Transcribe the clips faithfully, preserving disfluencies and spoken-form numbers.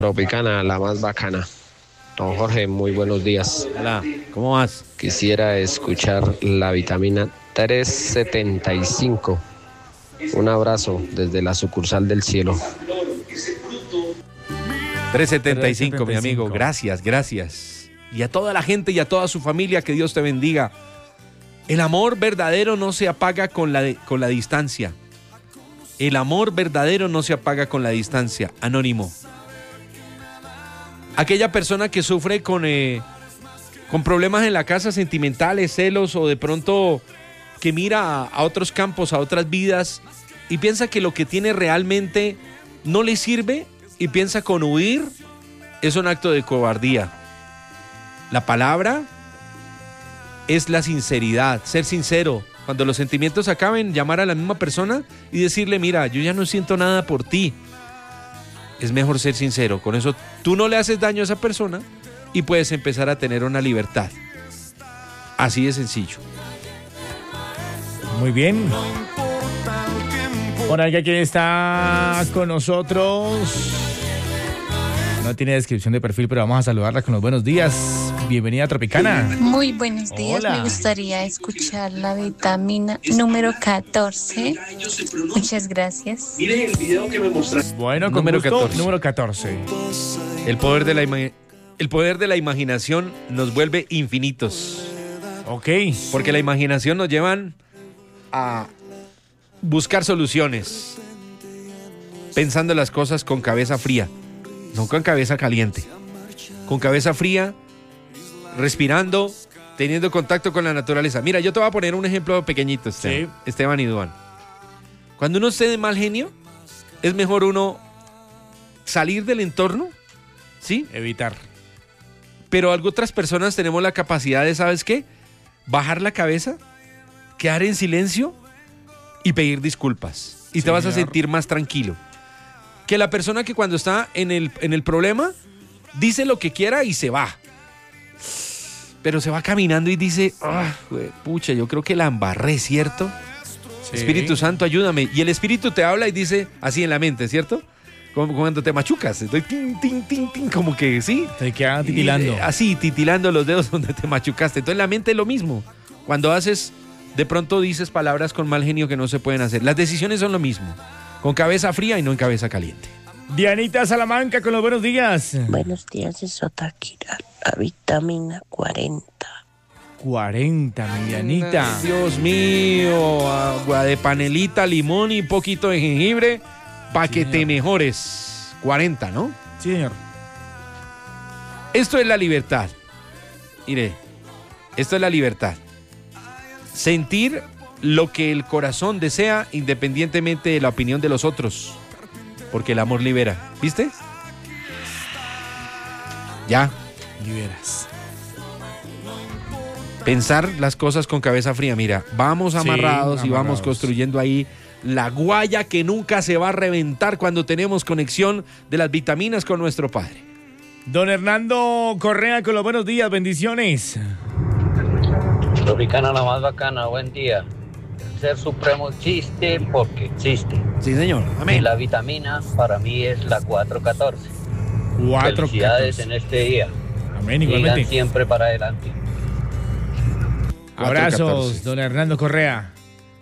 Tropicana, la más bacana. Don Jorge, muy buenos días. Hola, ¿cómo vas? Quisiera escuchar la vitamina trescientos setenta y cinco. Un abrazo desde la sucursal del cielo. trescientos setenta y cinco, mi amigo. Gracias, gracias. Y a toda la gente y a toda su familia, que Dios te bendiga. El amor verdadero no se apaga con la, con la distancia. El amor verdadero no se apaga con la distancia. Anónimo. Aquella persona que sufre con, eh, con problemas en la casa, sentimentales, celos, o de pronto que mira a, a otros campos, a otras vidas, y piensa que lo que tiene realmente no le sirve, y piensa con huir, es un acto de cobardía. La palabra es la sinceridad, ser sincero. Cuando los sentimientos acaben, llamar a la misma persona y decirle: mira, yo ya no siento nada por ti. Es mejor ser sincero. Con eso tú no le haces daño a esa persona y puedes empezar a tener una libertad. Así de sencillo. Muy bien. Por aquí, ¿quién está con nosotros? No tiene descripción de perfil, pero vamos a saludarla con los buenos días. Bienvenida a Tropicana. Muy buenos días. Hola. Me gustaría escuchar la vitamina número catorce. Muchas gracias. Mire el video que me mostraste. Bueno, con Número gusto, catorce. número catorce. El poder de la ima- el poder de la imaginación nos vuelve infinitos. Ok. Porque la imaginación nos llevan a buscar soluciones, pensando las cosas con cabeza fría, no con cabeza caliente. Con cabeza fría, respirando, teniendo contacto con la naturaleza. Mira, yo te voy a poner un ejemplo pequeñito, Esteban, Sí. Esteban y Duan. Cuando uno esté de mal genio, es mejor uno salir del entorno, ¿sí? Evitar. Pero otras personas tenemos la capacidad de, ¿sabes qué? Bajar la cabeza, quedar en silencio y pedir disculpas. Y Sí, te vas a señor. sentir más tranquilo. Que la persona que cuando está en el, en el problema dice lo que quiera y se va. Pero se va caminando y dice: ah, pucha, yo creo que la embarré, ¿cierto? Sí. Espíritu Santo, ayúdame. Y el Espíritu te habla y dice así en la mente, ¿cierto? Como cuando te machucas. Estoy tin, tin, tin, tin, como que sí. Te quedan titilando. Y, eh, así, titilando los dedos donde te machucaste. Entonces la mente es lo mismo. Cuando haces, de pronto dices palabras con mal genio que no se pueden hacer. Las decisiones son lo mismo. Con cabeza fría y no en cabeza caliente. Dianita Salamanca con los buenos días. Buenos días, es Otaquira, la vitamina cuarenta. cuarenta, mi Dianita. Ay, Dios mío, agua de panelita, limón y poquito de jengibre para Sí, que señor. te mejores. cuarenta, ¿no? Sí, señor. Esto es la libertad. Mire, esto es la libertad. Sentir lo que el corazón desea independientemente de la opinión de los otros. Porque el amor libera. ¿Viste? Ya. Liberas. Pensar las cosas con cabeza fría. Mira, vamos amarrados Sí, y vamos amarrados. construyendo ahí la guaya que nunca se va a reventar cuando tenemos conexión de las vitaminas con nuestro Padre. Don Hernando Correa con los buenos días. Bendiciones. Tropicana, la más bacana, buen día. El ser supremo existe porque existe. Sí, señor. Y Amén. la vitamina para mí es la cuatro catorce. Cuatro. Felicidades catorce. en este día. Amén, Sigan igualmente. siempre para adelante. Abrazos, cuatro catorce. don Hernando Correa.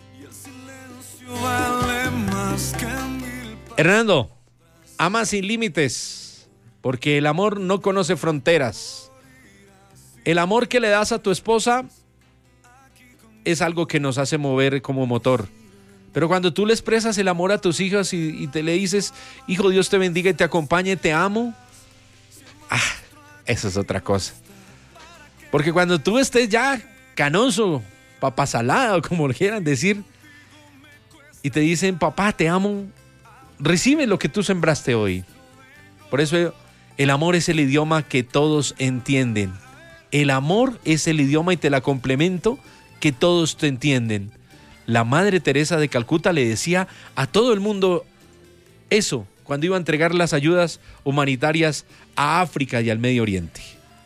Hernando, ama sin límites, porque el amor no conoce fronteras. El amor que le das a tu esposa es algo que nos hace mover como motor. Pero cuando tú le expresas el amor a tus hijos y, y te le dices: hijo, Dios te bendiga y te acompañe, te amo, ah, eso es otra cosa. Porque cuando tú estés ya canoso, papasalado, como lo quieran decir, y te dicen: papá, te amo, recibe lo que tú sembraste hoy. Por eso el amor es el idioma que todos entienden. El amor es el idioma, y te la complemento, que todos te entienden. La Madre Teresa de Calcuta le decía a todo el mundo eso cuando iba a entregar las ayudas humanitarias a África y al Medio Oriente.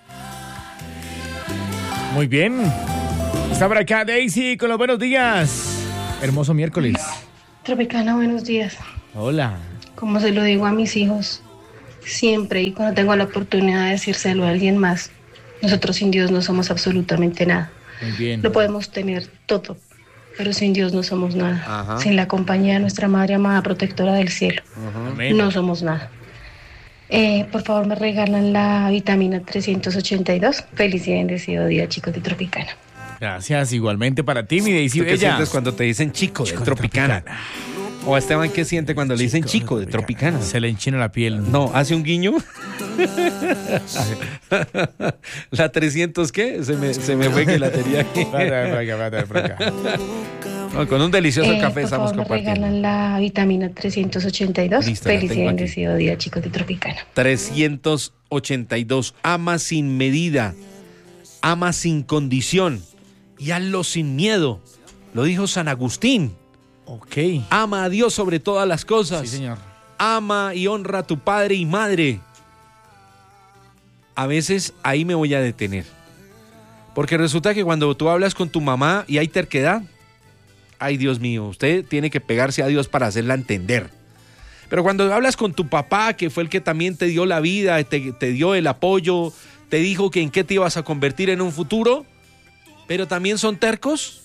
Muy bien. Está por acá Daisy con los buenos días. Hermoso miércoles. Tropicana, buenos días. Hola. Como se lo digo a mis hijos, siempre y cuando tengo la oportunidad de decírselo a alguien más. Nosotros sin Dios no somos absolutamente nada. Muy bien. Lo podemos tener todo, pero sin Dios no somos nada. Ajá. Sin la compañía de nuestra Madre amada, protectora del cielo, Amén. no somos nada. Eh, por favor, me regalan la vitamina trescientos ochenta y dos. Feliz y bendecido día, chicos de Tropicana. Gracias, igualmente para ti, mi Daisy ¿Tú qué Bella. sientes cuando te dicen chico, Chico de de Tropicana? O a Esteban, ¿qué siente cuando le dicen chico de Tropicana? Se le enchina la piel. No, hace un guiño. ¿La trescientos qué? Se me, se me fue que la tenía aquí. Espérate, por acá, espérate, por acá. No, con un delicioso Eh, café por estamos favor, me compartiendo. regalan la vitamina trescientos ochenta y dos. Listo, la Feliz y tengo aquí. bendecido día, chicos de Tropicana. trescientos ochenta y dos. Ama sin medida. Ama sin condición. Y hazlo sin miedo. Lo dijo San Agustín. Ok. Ama a Dios sobre todas las cosas. Sí, señor. Ama y honra a tu padre y madre. A veces ahí me voy a detener. Porque resulta que cuando tú hablas con tu mamá y hay terquedad, ay Dios mío, usted tiene que pegarse a Dios para hacerla entender. Pero cuando hablas con tu papá, que fue el que también te dio la vida, te, te dio el apoyo, te dijo que en qué te ibas a convertir en un futuro, pero también son tercos,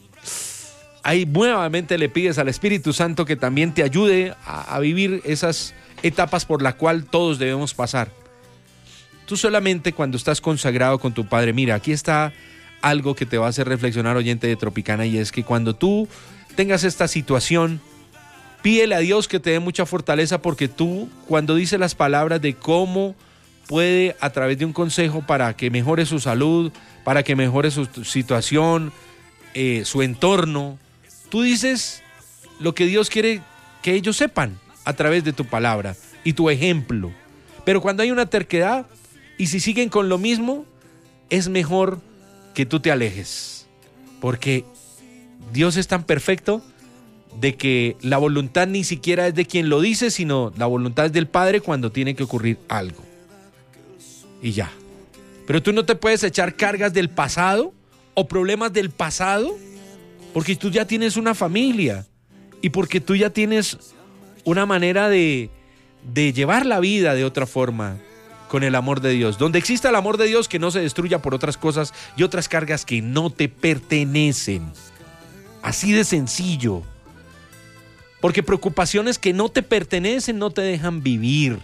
ahí nuevamente le pides al Espíritu Santo que también te ayude a, a vivir esas etapas por las cuales todos debemos pasar. Tú solamente cuando estás consagrado con tu Padre, mira, aquí está algo que te va a hacer reflexionar, oyente de Tropicana, y es que cuando tú tengas esta situación, pídele a Dios que te dé mucha fortaleza, porque tú, cuando dices las palabras de cómo puede, a través de un consejo para que mejore su salud, para que mejore su situación, eh, su entorno, tú dices lo que Dios quiere que ellos sepan a través de tu palabra y tu ejemplo. Pero cuando hay una terquedad y si siguen con lo mismo, es mejor que tú te alejes, porque Dios es tan perfecto de que la voluntad ni siquiera es de quien lo dice, sino la voluntad es del Padre cuando tiene que ocurrir algo. Y ya. Pero tú no te puedes echar cargas del pasado o problemas del pasado, porque tú ya tienes una familia y porque tú ya tienes una manera de, de llevar la vida de otra forma, con el amor de Dios. Donde exista el amor de Dios, que no se destruya por otras cosas y otras cargas que no te pertenecen. Así de sencillo. Porque preocupaciones que no te pertenecen no te dejan vivir.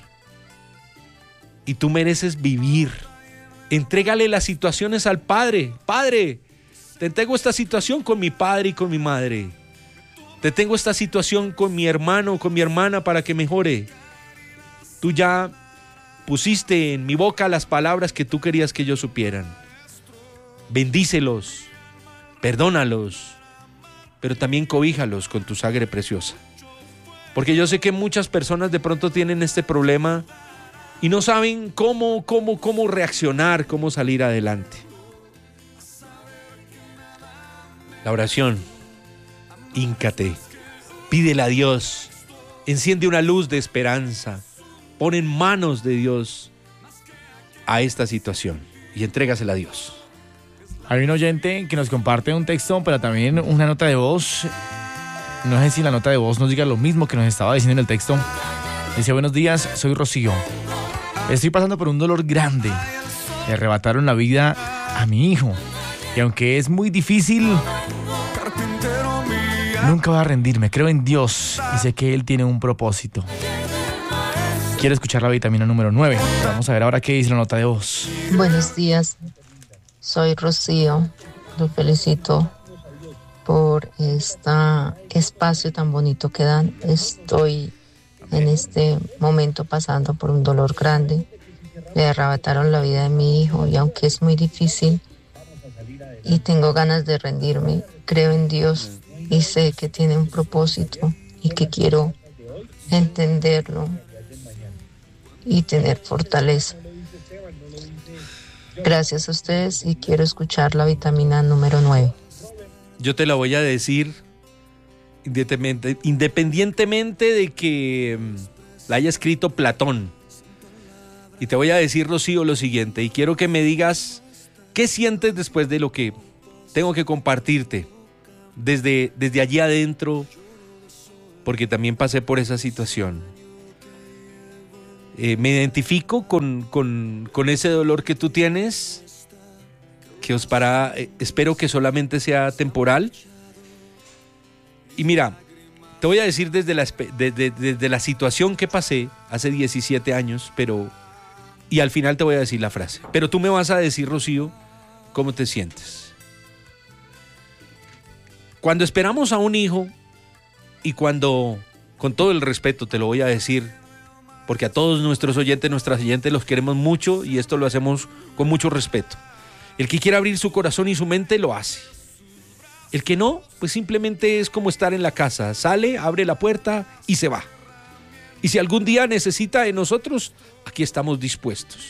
Y tú mereces vivir. Entrégale las situaciones al Padre. Padre, te tengo esta situación con mi padre y con mi madre. Te tengo esta situación con mi hermano o con mi hermana para que mejore. Tú ya pusiste en mi boca las palabras que tú querías que ellos supieran. Bendícelos, perdónalos, pero también cobíjalos con tu sangre preciosa. Porque yo sé que muchas personas de pronto tienen este problema y no saben cómo, cómo, cómo reaccionar, cómo salir adelante. La oración, híncate, pídele a Dios, enciende una luz de esperanza, pon en manos de Dios a esta situación y entrégasela a Dios. Hay un oyente que nos comparte un texto, pero también una nota de voz. No sé si la nota de voz nos diga lo mismo que nos estaba diciendo en el texto. Dice: buenos días, soy Rocío. Estoy pasando por un dolor grande. Le arrebataron la vida a mi hijo. Y aunque es muy difícil, nunca voy a rendirme. Creo en Dios y sé que Él tiene un propósito. Quiero escuchar la vitamina número nueve. Vamos a ver ahora qué dice la nota de voz. Buenos días, soy Rocío. Los felicito por este espacio tan bonito que dan. Estoy en este momento pasando por un dolor grande. Le arrebataron la vida de mi hijo y aunque es muy difícil y tengo ganas de rendirme, creo en Dios y sé que tiene un propósito y que quiero entenderlo y tener fortaleza. Gracias a ustedes y quiero escuchar la vitamina número nueve. Yo te la voy a decir independientemente de que la haya escrito Platón. Y te voy a decir, Rocío, lo siguiente, y quiero que me digas qué sientes después de lo que tengo que compartirte desde, desde allí adentro, porque también pasé por esa situación. Eh, me identifico con, con, con ese dolor que tú tienes, que os para, eh, espero que solamente sea temporal. Y mira, te voy a decir desde la, desde, desde la situación que pasé hace diecisiete años, pero, y al final te voy a decir la frase. Pero tú me vas a decir, Rocío, ¿cómo te sientes? Cuando esperamos a un hijo y cuando, con todo el respeto te lo voy a decir, porque a todos nuestros oyentes, nuestras oyentes los queremos mucho y esto lo hacemos con mucho respeto. El que quiera abrir su corazón y su mente lo hace. El que no, pues simplemente es como estar en la casa. Sale, abre la puerta y se va. Y si algún día necesita de nosotros, aquí estamos dispuestos.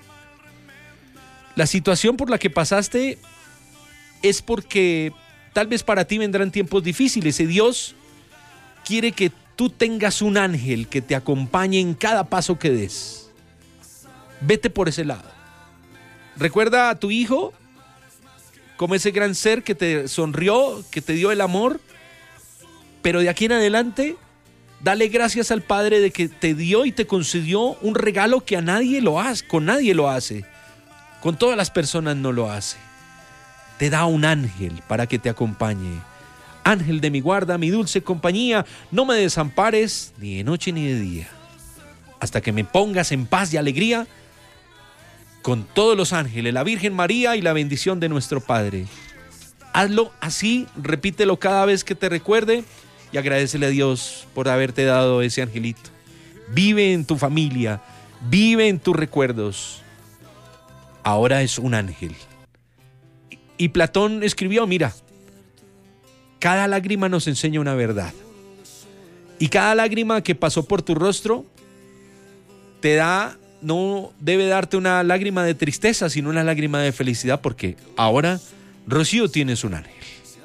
La situación por la que pasaste es porque tal vez para ti vendrán tiempos difíciles y Dios quiere que tú tengas un ángel que te acompañe en cada paso que des. Vete por ese lado. Recuerda a tu hijo como ese gran ser que te sonrió, que te dio el amor, pero de aquí en adelante, dale gracias al Padre de que te dio y te concedió un regalo que a nadie lo hace, con nadie lo hace, con todas las personas no lo hace. Te da un ángel para que te acompañe. Ángel de mi guarda, mi dulce compañía, no me desampares ni de noche ni de día, hasta que me pongas en paz y alegría con todos los ángeles, la Virgen María y la bendición de nuestro Padre. Hazlo así, repítelo cada vez que te recuerde y agradécele a Dios por haberte dado ese angelito. Vive en tu familia, vive en tus recuerdos. Ahora es un ángel. Y Platón escribió, mira, cada lágrima nos enseña una verdad. Y cada lágrima que pasó por tu rostro te da, no debe darte una lágrima de tristeza, sino una lágrima de felicidad, porque ahora Rocío tienes un ángel.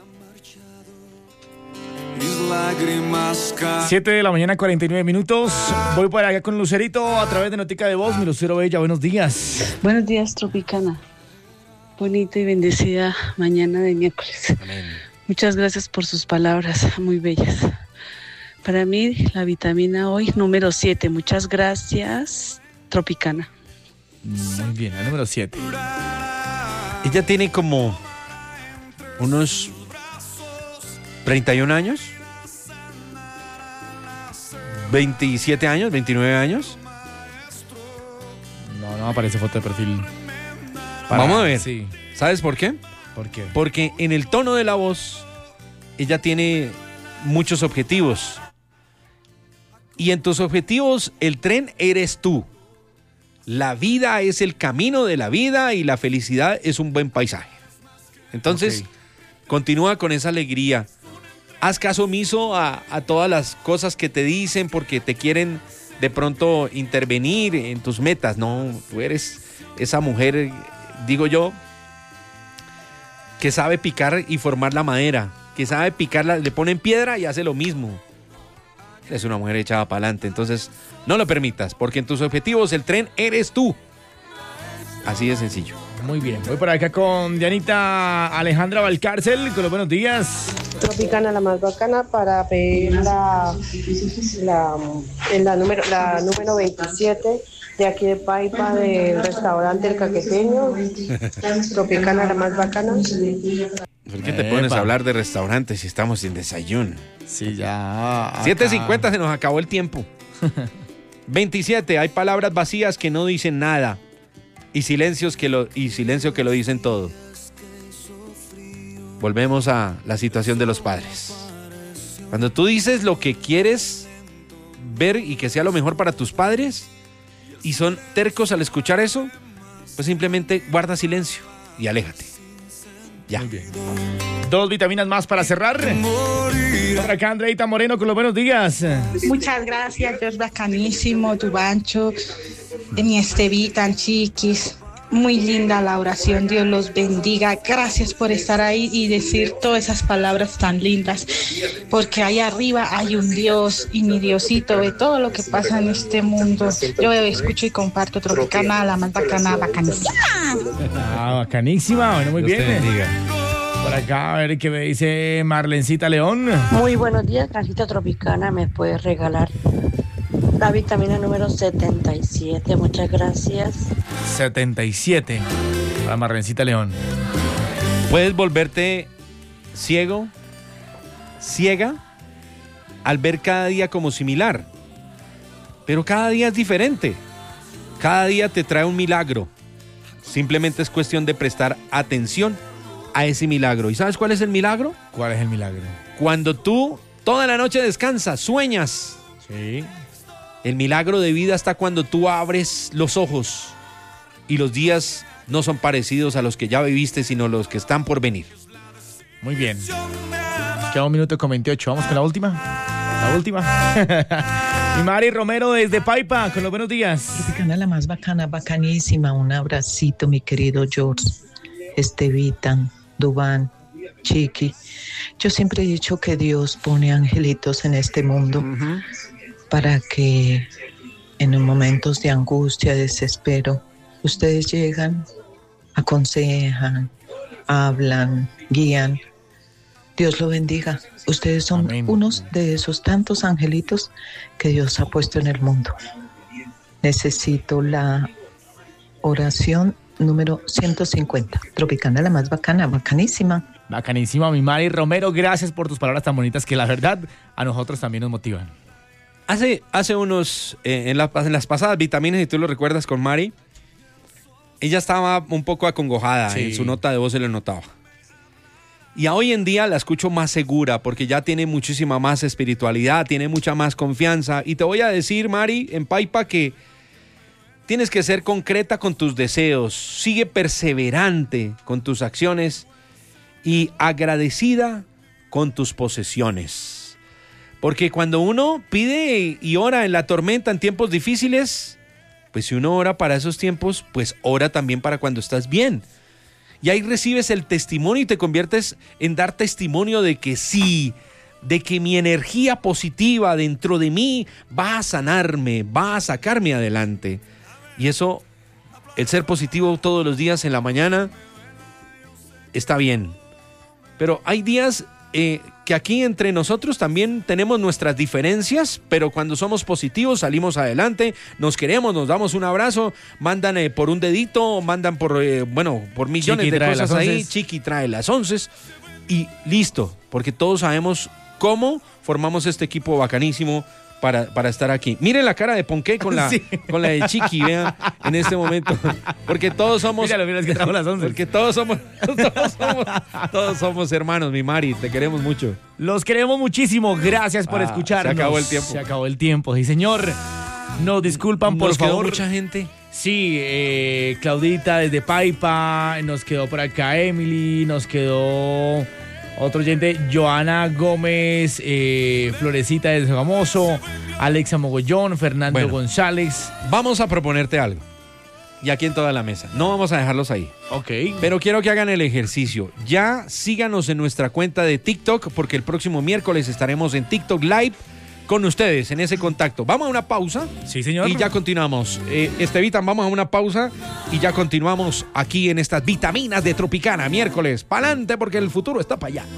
siete de la mañana, cuarenta y nueve minutos. Voy para allá con Lucerito a través de Notica de Voz. Mi Lucero Bella, buenos días. Buenos días, Tropicana. Bonita y bendecida mañana de miércoles. Amén. Muchas gracias por sus palabras muy bellas. Para mí, la vitamina hoy, número siete. Muchas gracias, Tropicana. Muy bien, la número siete. Ella tiene como unos treinta y un años, veintisiete años, veintinueve años. No, no aparece foto de perfil. Para, Vamos a ver. Sí. ¿Sabes por qué? ¿Por qué? Porque en el tono de la voz, ella tiene muchos objetivos. Y en tus objetivos, el tren eres tú. La vida es el camino de la vida y la felicidad es un buen paisaje. Entonces, okay, continúa con esa alegría. Haz caso omiso a, a todas las cosas que te dicen porque te quieren de pronto intervenir en tus metas. No, tú eres esa mujer, digo yo, que sabe picar y formar la madera, que sabe picarla, le ponen piedra y hace lo mismo. Eres una mujer echada para adelante, entonces no lo permitas, porque en tus objetivos el tren eres tú. Así de sencillo. Muy bien, voy por acá con Dianita Alejandra Valcárcel, con los buenos días. Tropicana, la más bacana, para pedir la, la, la, número, la número veintisiete de aquí de Paipa, del restaurante El Caqueteño. Tropicana, la más bacana. ¿Por qué te pones Epa. a hablar de restaurantes si estamos sin desayuno? Sí, ya. siete cincuenta se nos acabó el tiempo. veintisiete, hay palabras vacías que no dicen nada y silencios que lo y silencio que lo dicen todo. Volvemos a la situación de los padres. Cuando tú dices lo que quieres ver y que sea lo mejor para tus padres y son tercos al escuchar eso, pues simplemente guarda silencio y aléjate. Ya. Muy bien. Dos vitaminas más para cerrar. Por acá Andreita Moreno con los buenos días. Muchas gracias, Dios bacanísimo, tu bancho, de mi Estevi tan chiquis. Muy linda la oración, Dios los bendiga. Gracias por estar ahí y decir todas esas palabras tan lindas, porque ahí arriba hay un Dios y mi Diosito ve todo lo que pasa en este mundo. Yo escucho y comparto Tropicana, la más bacana, bacanísima. Ah, bacanísima, bueno, muy Dios bien. Por acá, a ver qué me dice Marlencita León. Muy buenos días, Transito Tropicana. ¿Me puedes regalar La vitamina número setenta y siete, muchas gracias. setenta y siete. Para Marlencita León. Puedes volverte ciego, ciega, al ver cada día como similar. Pero cada día es diferente. Cada día te trae un milagro. Simplemente es cuestión de prestar atención a ese milagro. ¿Y sabes cuál es el milagro? ¿Cuál es el milagro? Cuando tú toda la noche descansas, sueñas. Sí. El milagro de vida está cuando tú abres los ojos y los días no son parecidos a los que ya viviste, sino los que están por venir. Muy bien. Queda un minuto con veintiocho. Vamos con la última. La última. Y Mari Romero desde Paipa, con los buenos días. Tropicana la más bacana, bacanísima. Un abracito, mi querido George, Estevitan, Dubán, Chiqui. Yo siempre he dicho que Dios pone angelitos en este mundo uh-huh. para que en momentos de angustia, desespero, ustedes llegan, aconsejan, hablan, guían. Dios lo bendiga. Ustedes son Amén. Unos de esos tantos angelitos que Dios ha puesto en el mundo. Necesito la oración número ciento cincuenta. Tropicana la más bacana, bacanísima. Bacanísima, mi Mari Romero. Gracias por tus palabras tan bonitas que la verdad a nosotros también nos motivan. Hace, hace unos, eh, en, la, en las pasadas vitaminas, si tú lo recuerdas con Mari, ella estaba un poco acongojada, sí. En su nota de voz se le notaba. Y hoy en día la escucho más segura porque ya tiene muchísima más espiritualidad, tiene mucha más confianza. Y te voy a decir, Mari, en Paipa, que tienes que ser concreta con tus deseos, sigue perseverante con tus acciones y agradecida con tus posesiones. Porque cuando uno pide y ora en la tormenta, en tiempos difíciles, pues si uno ora para esos tiempos, pues ora también para cuando estás bien. Y ahí recibes el testimonio y te conviertes en dar testimonio de que sí, de que mi energía positiva dentro de mí va a sanarme, va a sacarme adelante. Y eso, el ser positivo todos los días en la mañana, está bien. Pero hay días eh, que aquí entre nosotros también tenemos nuestras diferencias, pero cuando somos positivos salimos adelante, nos queremos, nos damos un abrazo, mandan eh, por un dedito, mandan por, eh, bueno, por millones Chiqui de cosas ahí, Chiqui trae las onces y listo, porque todos sabemos cómo formamos este equipo bacanísimo para, para estar aquí. Miren la cara de Ponqué con la, sí. con la de Chiqui, vean, en este momento, porque todos somos... Míralo, mira, es que trajo las once. Porque todos somos, todos somos, todos somos hermanos, mi Mari, te queremos mucho. Los queremos muchísimo, gracias por ah, escucharnos. Se acabó el tiempo. Se acabó el tiempo, sí señor. Nos disculpan, por nos favor. Quedó mucha gente. Sí, eh, Claudita desde Paipa, nos quedó por acá Emily, nos quedó otro oyente, Joana Gómez, eh, Florecita desde Famoso, Alexa Mogollón, Fernando bueno, González. Vamos a proponerte algo. Y aquí en toda la mesa. No vamos a dejarlos ahí. Ok. Pero quiero que hagan el ejercicio. Ya síganos en nuestra cuenta de TikTok, porque el próximo miércoles estaremos en TikTok Live con ustedes en ese contacto. Vamos a una pausa. Sí, señor. Y ya continuamos. Eh, Estevitan, vamos a una pausa y ya continuamos aquí en estas vitaminas de Tropicana. Miércoles, pa'lante porque el futuro está para allá.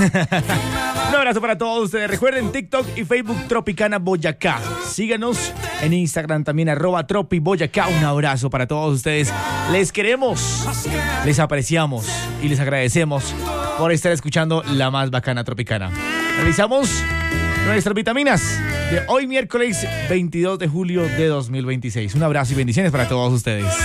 Un abrazo para todos ustedes. Recuerden TikTok y Facebook Tropicana Boyacá. Síganos en Instagram también, arroba Tropi Boyacá. Un abrazo para todos ustedes. Les queremos, les apreciamos y les agradecemos por estar escuchando la más bacana Tropicana. Realizamos nuestras vitaminas de hoy miércoles veintidós de julio de dos mil veintiséis. Un abrazo y bendiciones para todos ustedes.